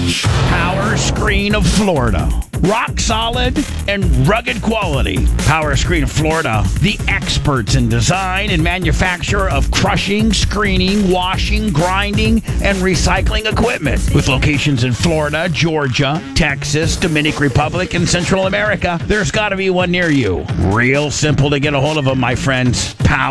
Power Screen of Florida. Rock solid and rugged quality. Power Screen of Florida, the experts in design and manufacture of crushing, screening, washing, grinding, and recycling equipment. With locations in Florida, Georgia, Texas, Dominican Republic, and Central America, there's got to be one near you. Real simple to get a hold of them, my friends.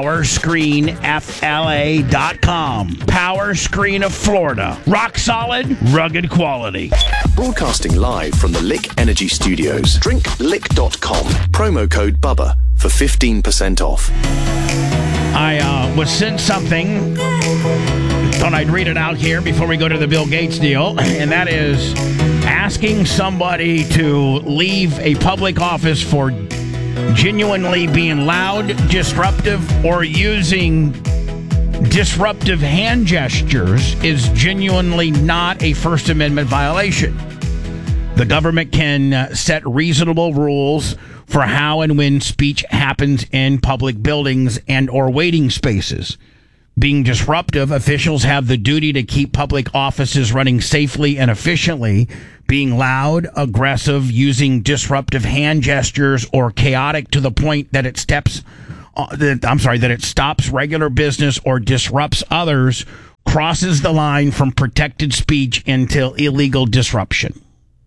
PowerscreenFLA.com. Power Screen of Florida. Rock solid, rugged quality. Broadcasting live from the Lick Energy Studios. DrinkLick.com. Promo code BUBBA for 15% off. I was sent something. Thought I'd read it out here before we go to the Bill Gates deal. And that is asking somebody to leave a public office for genuinely being loud, disruptive, or using disruptive hand gestures is genuinely not a First Amendment violation. The government can set reasonable rules for how and when speech happens in public buildings and or waiting spaces. Being disruptive, officials have the duty to keep public offices running safely and efficiently. Being loud, aggressive, using disruptive hand gestures, or chaotic to the point that it that it stops regular business or disrupts others crosses the line from protected speech into illegal disruption.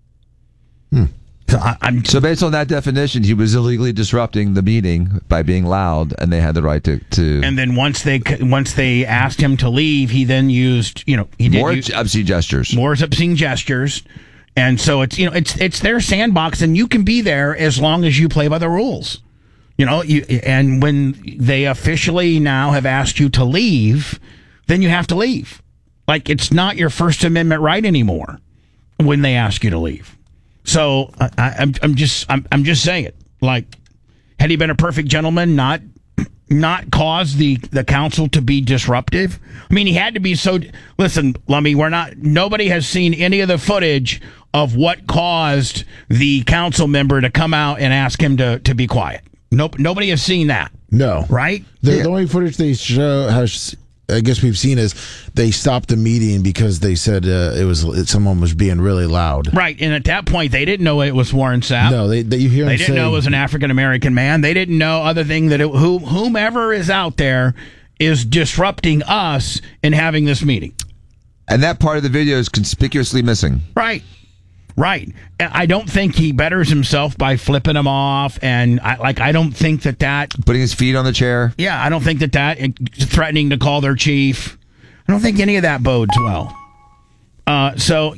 So based on that definition, he was illegally disrupting the meeting by being loud, and they had the right to. And then once they asked him to leave, he then used more obscene gestures. More obscene gestures, and so it's their sandbox, and you can be there as long as you play by the rules. And when they officially now have asked you to leave, then you have to leave. Like, it's not your First Amendment right anymore when they ask you to leave. So I'm just saying, like, had he been a perfect gentleman, not cause the council to be disruptive? I mean, he had to be so. Listen, Lummy, nobody has seen any of the footage of what caused the council member to come out and ask him to be quiet. Nope, nobody has seen that. No, right? The only footage they show I guess we've seen is they stopped the meeting because they said someone was being really loud. Right, and at that point they didn't know it was Warren Sapp. No, you hear they didn't know it was an African American man. They didn't know other thing that whomever is out there is disrupting us in having this meeting. And that part of the video is conspicuously missing. Right. I don't think he betters himself by flipping him off, and I don't think that putting his feet on the chair. Yeah, I don't think that threatening to call their chief. I don't think any of that bodes well. So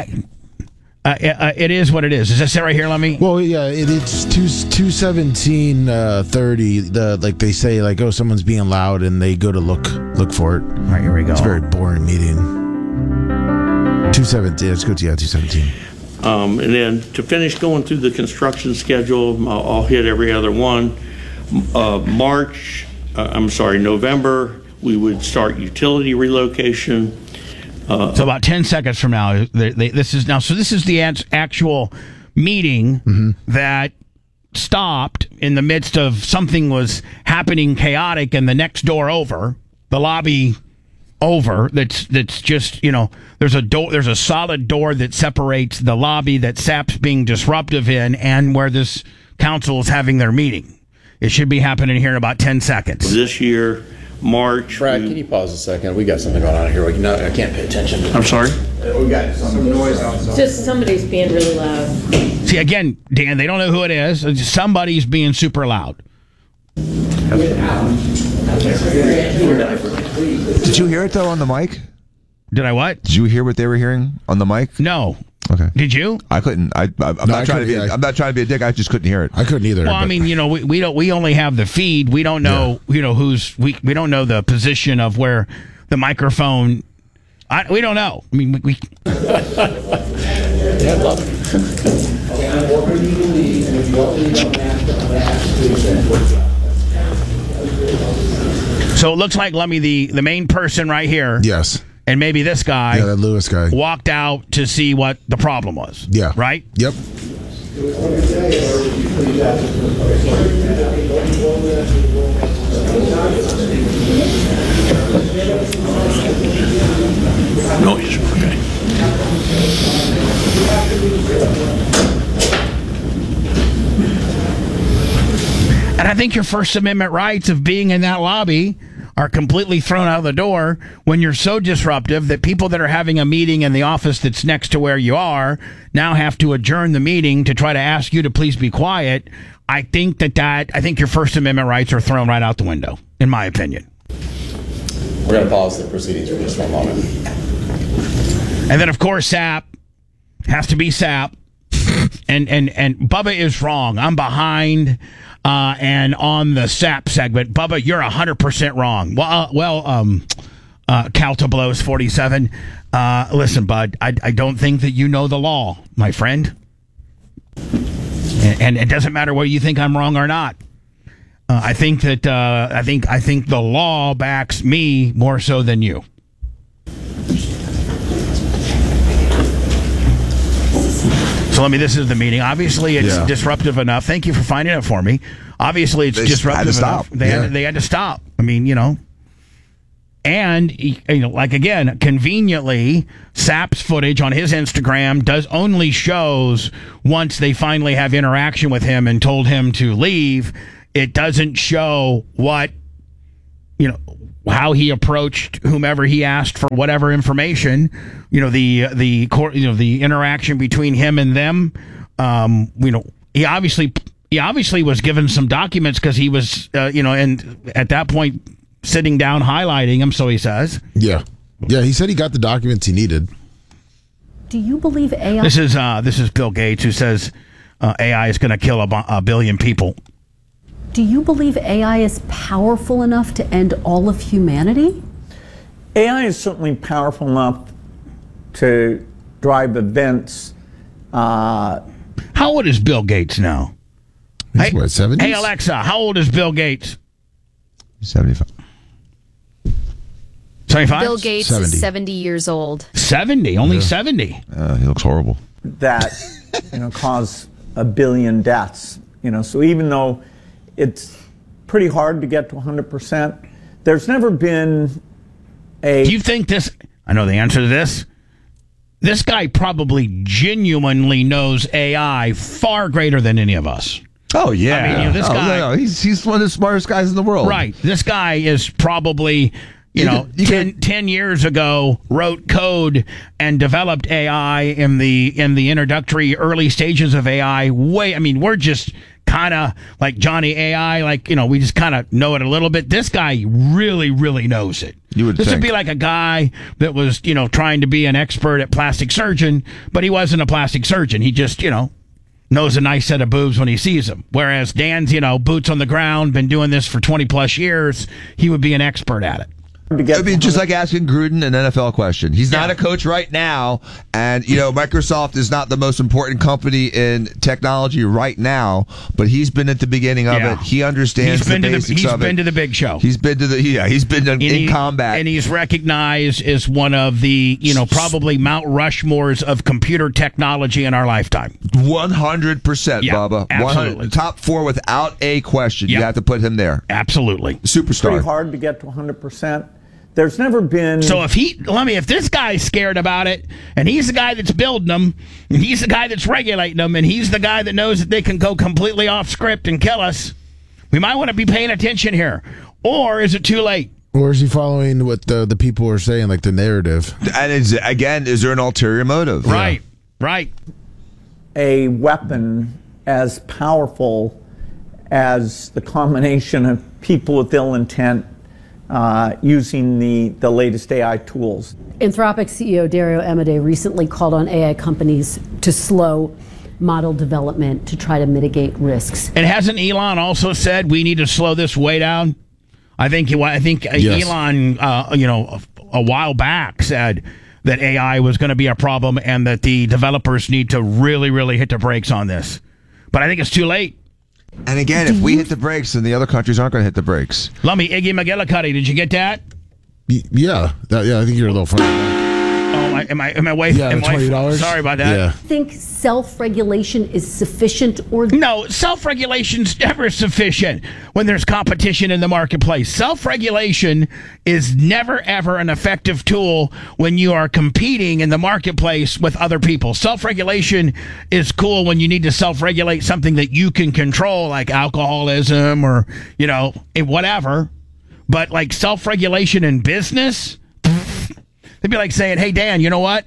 it is what it is. Is this it right here, Lemmy? Well, yeah, it's 2:17:30. Like they say, like, oh, someone's being loud, and they go to look for it. All right, here we go. It's a very boring meeting. 2:17. Let's go to 2:17. And then to finish going through the construction schedule, I'll hit every other one. November, we would start utility relocation. So about 10 seconds from now, this is the actual meeting that stopped in the midst of something was happening chaotic and the next door over, the lobby over, that's just, there's a solid door that separates the lobby that Sapp's being disruptive in and where this council is having their meeting. It should be happening here in about 10 seconds. This year, March. Brad, can you pause a second? We got something going on here. I can't pay attention. I'm sorry? We got some noise outside. Just somebody's being really loud. See, again, Dan, they don't know who it is. Somebody's being super loud. Did you hear it, though, on the mic? Did I what? Did you hear what they were hearing on the mic? No. Okay. Did you? I couldn't. I'm not trying to be a dick. I just couldn't hear it. I couldn't either. Well, I mean, we only have the feed. We don't know, we don't know the position of where the microphone. We don't know. I mean, we. Yeah, I love it. So it looks like Lummy, the main person right here. Yes. And maybe this guy. Yeah, that Lewis guy. Walked out to see what the problem was. Yeah. Right? Yep. Noise. Okay. And I think your First Amendment rights of being in that lobby are completely thrown out of the door when you're so disruptive that people that are having a meeting in the office that's next to where you are now have to adjourn the meeting to try to ask you to please be quiet. I think I think your First Amendment rights are thrown right out the window, in my opinion. We're going to pause the proceedings for just one moment. And then, of course, SAP has to be SAP. And Bubba is wrong. I'm behind and on the SAP segment. Bubba, you're 100% wrong. Calta Blows 47. Listen, bud, I don't think that you know the law, my friend. And it doesn't matter whether you think I'm wrong or not. I think that I think the law backs me more so than you. So this is the meeting. Obviously, it's disruptive enough. Thank you for finding it for me. Obviously, it's disruptive enough. They had to stop. I mean, and like again, conveniently, SAP's footage on his Instagram only shows once they finally have interaction with him and told him to leave. It doesn't show what how he approached whomever he asked for whatever information, the interaction between him and them. He obviously was given some documents because he was, and at that point sitting down highlighting them. So he says, yeah. He said he got the documents he needed. Do you believe AI? This is Bill Gates, who says AI is going to kill a billion people. Do you believe AI is powerful enough to end all of humanity? AI is certainly powerful enough to drive events. How old is Bill Gates now? He's what, 70s? Hey, Alexa, how old is Bill Gates? 75. 75? Bill Gates 70. is 70 years old. 70? Only 70? He looks horrible. That cause a billion deaths. So even though it's pretty hard to get to 100%, there's never been a... Do you think this... I know the answer to this. This guy probably genuinely knows AI far greater than any of us. Oh, yeah. I mean, this guy... No. He's one of the smartest guys in the world. Right. This guy is probably... 10 years ago, wrote code and developed AI in the introductory early stages of AI. We're just kind of like Johnny AI, we just kind of know it a little bit. This guy really, really knows it. This would be like a guy that was, trying to be an expert at plastic surgeon, but he wasn't a plastic surgeon. He just, knows a nice set of boobs when he sees them. Whereas Dan's, boots on the ground, been doing this for 20 plus years. He would be an expert at it. Just like asking Gruden an NFL question. He's not a coach right now, and Microsoft is not the most important company in technology right now, but he's been at the beginning of it. He understands the basics of it. He's been to the big show. He's been in combat. And he's recognized as one of the, probably Mount Rushmores of computer technology in our lifetime. 100%, Bubba. Absolutely. Top 4 without a question. Yep. You have to put him there. Absolutely. Superstar. Pretty hard to get to 100%. There's never been... So if this guy's scared about it, and he's the guy that's building them, and he's the guy that's regulating them, and he's the guy that knows that they can go completely off script and kill us, we might want to be paying attention here. Or is it too late? Or is he following what the people are saying, like the narrative? And is there an ulterior motive? Right, right. A weapon as powerful as the combination of people with ill intent using the latest AI tools. Anthropic CEO Dario Amodei recently called on AI companies to slow model development to try to mitigate risks. And hasn't Elon also said we need to slow this way down? I think yes. Elon, a while back said that AI was going to be a problem and that the developers need to really, really hit the brakes on this. But I think it's too late. And again, if we hit the brakes, then the other countries aren't going to hit the brakes. Lummy, Iggy McGillicuddy, did you get that? Yeah, I think you're a little funny. Oh Am I way? Yeah, am I- $20. Sorry about that. Yeah. Think self-regulation is sufficient or No, self-regulation's never sufficient when there's competition in the marketplace. Self-regulation is never, ever an effective tool when you are competing in the marketplace with other people. Self-regulation is cool when you need to self-regulate something that you can control, like alcoholism or, whatever. But like self-regulation in business, they'd be like saying, "Hey, Dan, you know what?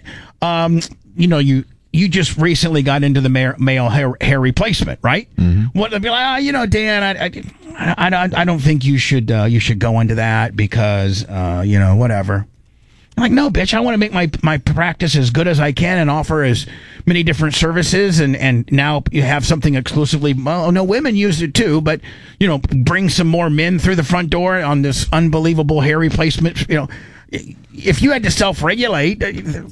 You just recently got into the male hair replacement, right?" Mm-hmm. What they'd be like, Dan, I don't think you should go into that because whatever. I'm like, no, bitch, I want to make my practice as good as I can and offer as many different services and now you have something exclusively. Well, no, women use it too, but bring some more men through the front door on this unbelievable hair replacement. If you had to self-regulate,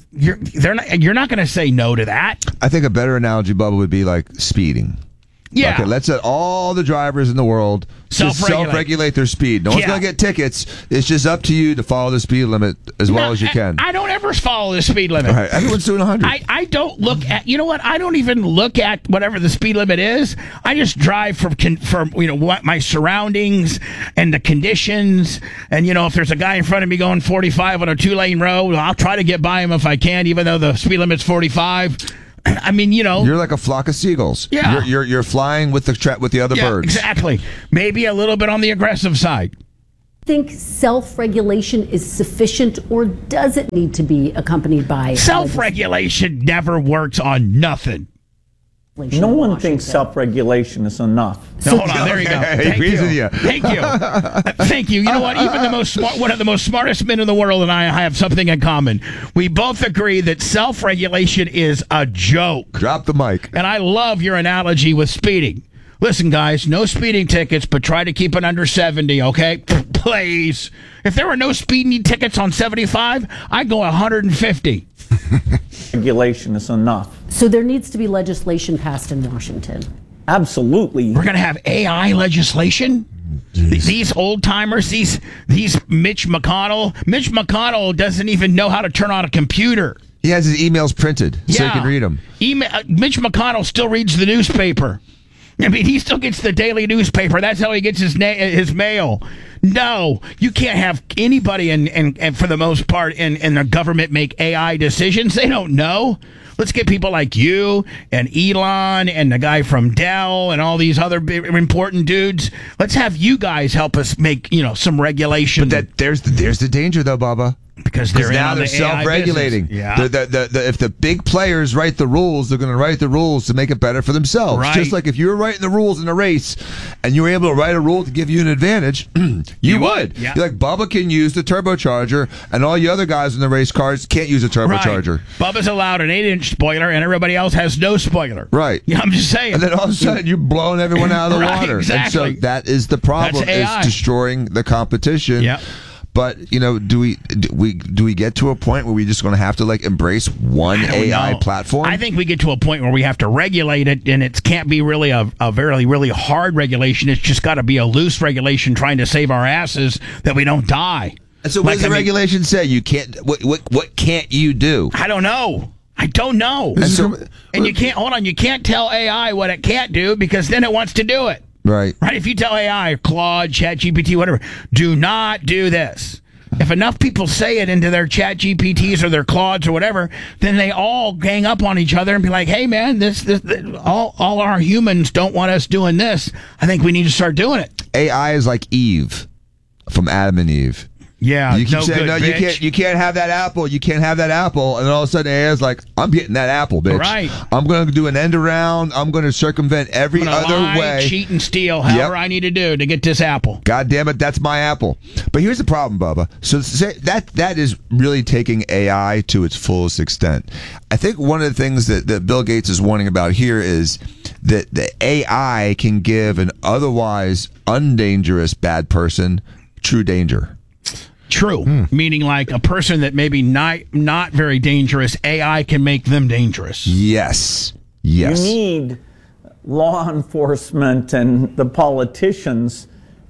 you're not going to say no to that. I think a better analogy, Bubba, would be like speeding. Yeah. Okay, let's let all the drivers in the world just self-regulate their speed. No one's going to get tickets. It's just up to you to follow the speed limit as well as you can. I don't ever follow the speed limit. Right. Everyone's doing 100. I don't look at, I don't even look at whatever the speed limit is. I just drive from what my surroundings and the conditions. And, if there's a guy in front of me going 45 on a 2-lane road, I'll try to get by him if I can, even though the speed limit's 45. I mean, you're like a flock of seagulls. Yeah, you're flying with the other birds. Exactly. Maybe a little bit on the aggressive side. Think self-regulation is sufficient or does it need to be accompanied by self-regulation? Never works on nothing. No one thinks self-regulation is enough. No, hold on, there you go. Thank you. Thank you. You know what? Even one of the most smartest men in the world and I have something in common. We both agree that self-regulation is a joke. Drop the mic. And I love your analogy with speeding. Listen, guys, no speeding tickets, but try to keep it under 70, okay? Please. If there were no speeding tickets on 75, I'd go 150. Regulation is enough. So there needs to be legislation passed in Washington. Absolutely. We're going to have AI legislation? Jeez. These old timers, these Mitch McConnell. Mitch McConnell doesn't even know how to turn on a computer. He has his emails printed so he can read them. Mitch McConnell still reads the newspaper. I mean, he still gets the daily newspaper. That's how he gets his mail. No, you can't have anybody, and for the most part, in the government make AI decisions. They don't know. Let's get people like you and Elon and the guy from Dell and all these other big, important dudes. Let's have you guys help us make some regulation. But there's the danger, though, Bubba. Because now they're self-regulating. Yeah. If the big players write the rules, they're going to write the rules to make it better for themselves. Right. Just like if you were writing the rules in a race and you were able to write a rule to give you an advantage, you would. Yeah. You're like, Bubba can use the turbocharger and all you other guys in the race cars can't use a turbocharger. Right. Bubba's allowed an 8-inch spoiler and everybody else has no spoiler. Right. Yeah, I'm just saying. And then all of a sudden you're blowing everyone out of the water. Exactly. And so that is the problem, is destroying the competition. Yeah. But do we get to a point where we're just going to have to embrace one AI platform? I think we get to a point where we have to regulate it, and it can't be really a very really hard regulation. It's just got to be a loose regulation trying to save our asses that we don't die. And so what does the regulation say? You can't. What can't you do? I don't know. And you can't hold on. You can't tell AI what it can't do because then it wants to do it. Right. If you tell AI, Claude, ChatGPT, whatever, do not do this. If enough people say it into their ChatGPTs or their Claudes or whatever, then they all gang up on each other and be like, "Hey, man, this all our humans don't want us doing this. I think we need to start doing it." AI is like Eve from Adam and Eve. Yeah, you keep saying, no, you can't have that apple. You can't have that apple. And then all of a sudden, AI's like, I'm getting that apple, bitch. Right. I'm going to do an end around. I'm going to circumvent every other way. Cheat and steal, however I need to do to get this apple. God damn it, that's my apple. But here's the problem, Bubba. So that is really taking AI to its fullest extent. I think one of the things that Bill Gates is warning about here is that the AI can give an otherwise undangerous bad person true danger. True. Meaning like a person that maybe not very dangerous, AI can make them dangerous. Yes. You need law enforcement and the politicians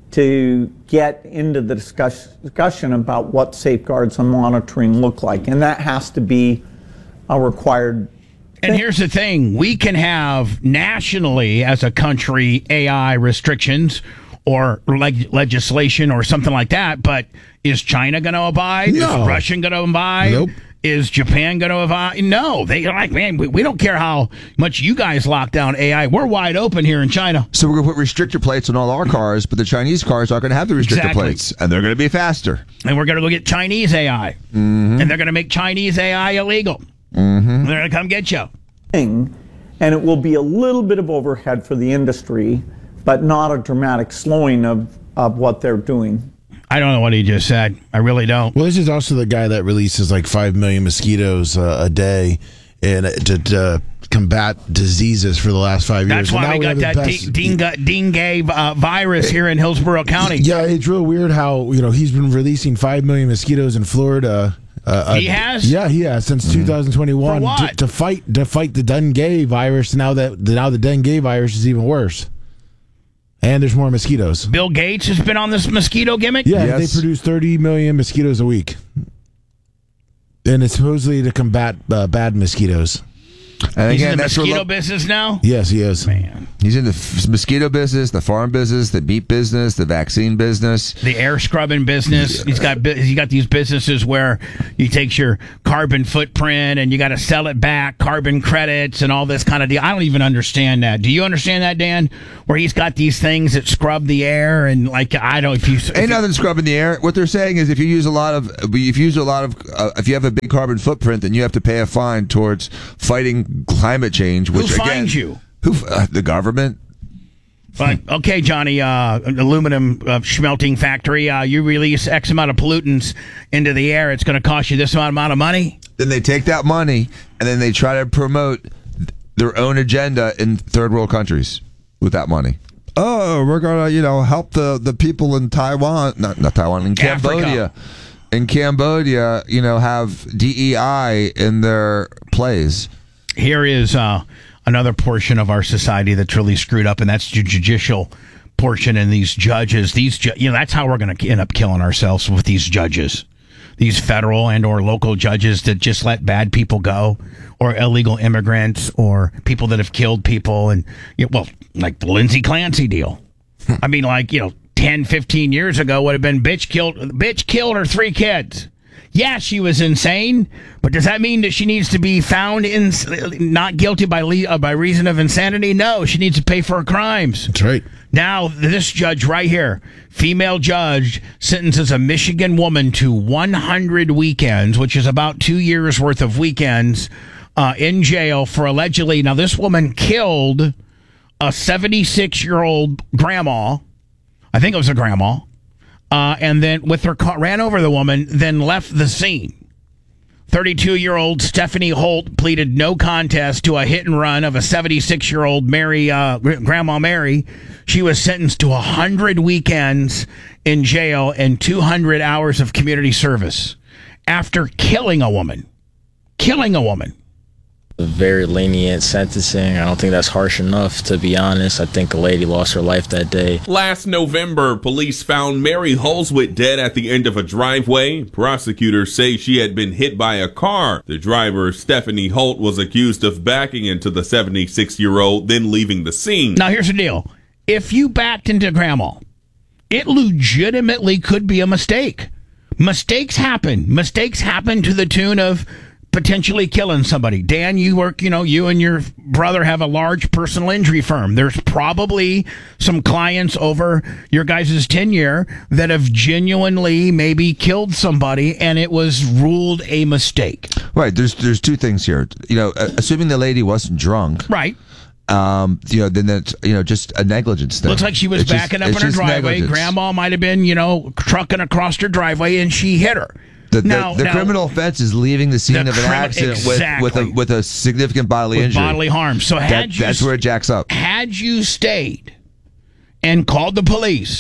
to get into the discussion about what safeguards and monitoring look like. And that has to be a required And here's the thing. We can have nationally as a country AI restrictions or legislation or something like that, but is China going to abide? No. Is Russia going to abide? Nope. Is Japan going to abide? No. They're like, man, we don't care how much you guys lock down AI. We're wide open here in China. So we're going to put restrictor plates on all our cars, but the Chinese cars aren't going to have the restrictor Exactly. plates, and they're going to be faster. And we're going to go get Chinese AI. And they're going to make Chinese AI illegal. They're going to come get you. thing, and it will be a little bit of overhead for the industry, but not a dramatic slowing of what they're doing. I don't know what he just said. I really don't. Well, this is also the guy that releases like 5 million mosquitoes a day and to combat diseases for the last 5 years. That's why And we now got have that the dengue virus here in Hillsborough County. Yeah, it's real weird how he's been releasing 5 million mosquitoes in Florida. He has? Yeah, he has since 2021 For what? to fight the dengue virus. Now the dengue virus is even worse, and there's more mosquitoes. Bill Gates has been on this mosquito gimmick? Yeah, Yes. they produce 30 million mosquitoes a week, and it's supposedly to combat bad mosquitoes. And He's in again, the that's where mosquito business now? Yes, he is. Man. he's in the mosquito business, the farm business, the meat business, the vaccine business. The air scrubbing business. He's got these businesses where he takes your carbon footprint and you got to sell it back, carbon credits and all this kind of deal. I don't even understand that. Do you understand that, Dan? Where he's got these things that scrub the air and like I don't. Ain't nothing scrubbing the air. What they're saying is if you have a big carbon footprint, then you have to pay a fine towards fighting climate change. Which Who again, finds you? The government. But okay, Johnny, an aluminum smelting factory. You release X amount of pollutants into the air. It's going to cost you this amount of money. Then they take that money and then they try to promote their own agenda in third world countries with that money. Oh, we're gonna help the people in Taiwan, not Taiwan, in Cambodia. Africa. In Cambodia, have DEI in their plays. Here is another portion of our society that's really screwed up, and that's the judicial portion and these judges. That's how we're going to end up killing ourselves with these judges, these federal and or local judges that just let bad people go, or illegal immigrants, or people that have killed people, and like the Lindsey Clancy deal. I mean, 10, 15 years ago would have been bitch killed her 3 kids. Yeah, she was insane, but does that mean that she needs to be found not guilty by reason of insanity? No, she needs to pay for her crimes. That's right. Now, this judge right here, female judge, sentences a Michigan woman to 100 weekends, which is about 2 years worth of weekends in jail for allegedly. Now, this woman killed a 76-year-old grandma. I think it was a grandma. And then with her car, ran over the woman, then left the scene. 32-year-old Stephanie Holt pleaded no contest to a hit and run of a 76-year-old Grandma Mary. She was sentenced to 100 weekends in jail and 200 hours of community service after killing a woman. Very lenient sentencing. I don't think that's harsh enough, to be honest. I think a lady lost her life that day. Last November, police found Mary Holswit dead at the end of a driveway. Prosecutors say she had been hit by a car. The driver, Stephanie Holt, was accused of backing into the 76-year-old, then leaving the scene. Now, here's the deal. If you backed into Grandma, it legitimately could be a mistake. Mistakes happen. Mistakes happen to the tune of potentially killing somebody. Dan, you work, you and your brother have a large personal injury firm. There's probably some clients over your guys' tenure that have genuinely maybe killed somebody and it was ruled a mistake. Right. There's 2 things here. Assuming the lady wasn't drunk. Right. Then that's, just a negligence thing. Looks like she was backing up in her driveway. Negligence. Grandma might have been, trucking across her driveway and she hit her. The criminal offense is leaving the scene of an accident with a significant bodily injury. Bodily harm. So that's where it jacks up. Had you stayed and called the police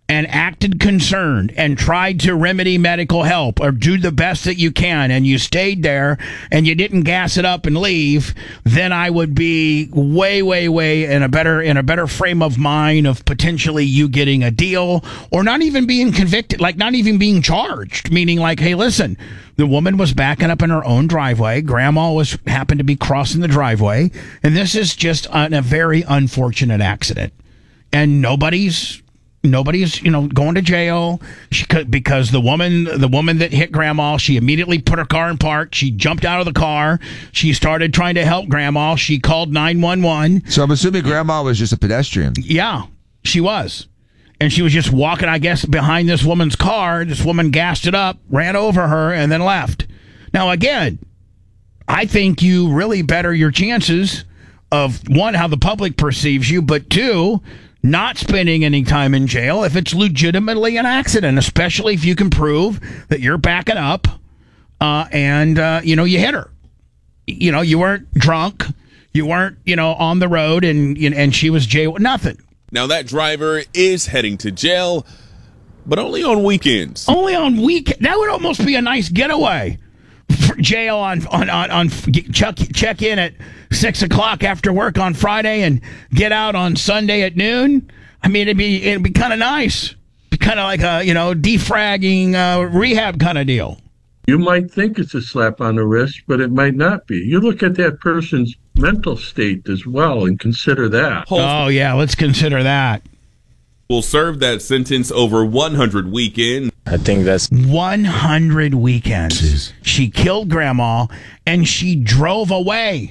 and acted concerned and tried to remedy medical help or do the best that you can, and you stayed there and you didn't gas it up and leave, then I would be way in a better frame of mind of potentially you getting a deal or not even being convicted, like not even being charged, meaning like, hey, listen, the woman was backing up in her own driveway. Grandma happened to be crossing the driveway, and this is just a very unfortunate accident, and nobody's going to jail because the woman that hit Grandma, she immediately put her car in park. She jumped out of the car. She started trying to help Grandma. She called 911. So I'm assuming Grandma was just a pedestrian. Yeah, she was. And she was just walking, I guess, behind this woman's car. This woman gassed it up, ran over her, and then left. Now, again, I think you really better your chances of, one, how the public perceives you, but two, not spending any time in jail if it's legitimately an accident, especially if you can prove that you're backing up and you hit her. You weren't drunk. You weren't, on the road and she was jail. Nothing. Now that driver is heading to jail, but only on weekends. Only on weekend. That would almost be a nice getaway. Jail on check in at 6 o'clock after work on Friday and get out on Sunday at noon. I mean, it'd be kind of nice. Be kind of like a defragging rehab kind of deal. You might think it's a slap on the wrist, but it might not be. You look at that person's mental state as well and consider that. Oh yeah, let's consider that. Will serve that sentence over 100 weekends. I think that's 100 weekends. Jeez. She killed Grandma and she drove away.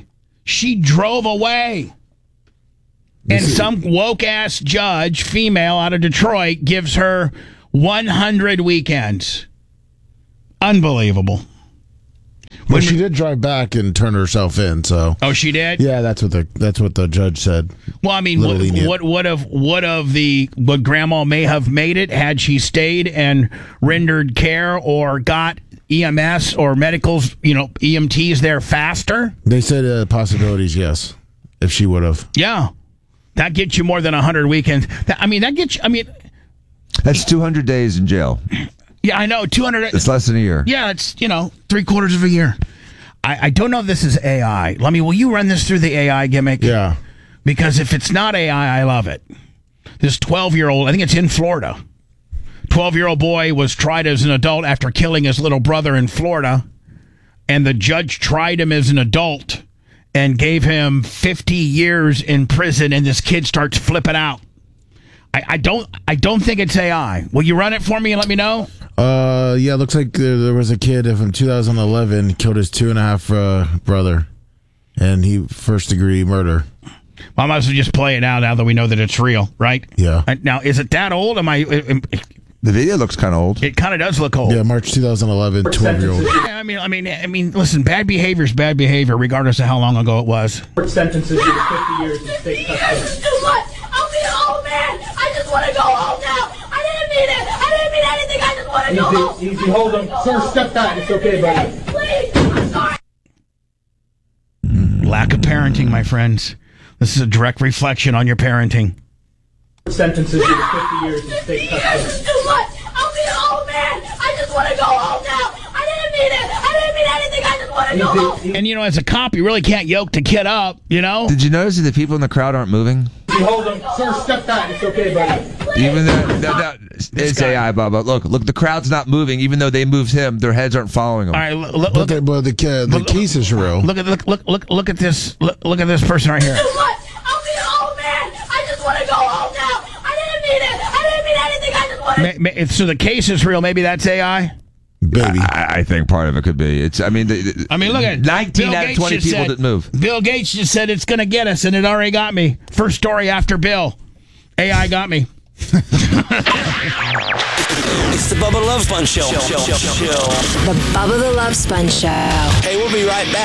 And some woke-ass judge, female out of Detroit, gives her 100 weekends. Unbelievable. Well, she did drive back and turn herself in. So. Oh, she did? Yeah, that's what the judge said. Well, I mean, would Grandma may have made it had she stayed and rendered care or got EMS or medicals, EMTs there faster? They said possibilities, yes, if she would have. Yeah, that gets you more than 100 weekends. That gets you. That's 200 days in jail. Yeah, I know. 200. It's less than a year. Yeah, it's 3/4 of a year. I don't know if this is AI. Will you run this through the AI gimmick? Yeah. Because if it's not AI, I love it. This 12-year-old, I think it's in Florida. 12-year-old boy was tried as an adult after killing his little brother in Florida, and the judge tried him as an adult and gave him 50 years in prison, and this kid starts flipping out. I don't think it's AI. Will you run it for me and let me know? Yeah, it looks like there was a kid from 2011 killed his 2.5 brother, and he first-degree murder. Well, I might as well just play it out now that we know that it's real, right? Yeah. Now, is it that old? The video looks kind of old. It kind of does look old. Yeah, March 2011, 12-year-old. Yeah, I mean, listen, bad behavior is bad behavior, regardless of how long ago it was. Sentences you to 50 years in state custody. This is too much. I'll be an old man. I just want to go home now. I didn't mean it. I didn't mean anything. I just want to go home. Easy, hold him. Sir, step back. It's okay, buddy. Please, I'm sorry. Lack of parenting, my friends. This is a direct reflection on your parenting. Sentences you to 50 years in state custody. This is too much. I'll be an old man. I just want to go home now. I didn't mean it. I didn't mean anything. I just want to go home. And, as a cop, you really can't yoke the kid up, Did you notice that the people in the crowd aren't moving? Hold him. Sir, step back. It's okay, buddy. Even though it's AI, Bubba. Look, the crowd's not moving. Even though they moved him, their heads aren't following him. All right, look the case is real. Look at this. Look at this person right here. Too much. I'll be an old man. I just want to go home now. I didn't mean it. I didn't mean anything. I just want to. So the case is real. Maybe that's AI. Baby, I think part of it could be. Look at 19 out of 20 people didn't move. Bill Gates just said it's going to get us, and it already got me. First story after Bill. AI got me. It's the Bubba Love Sponge Show. The Bubba the Love Sponge Show. Hey, we'll be right back.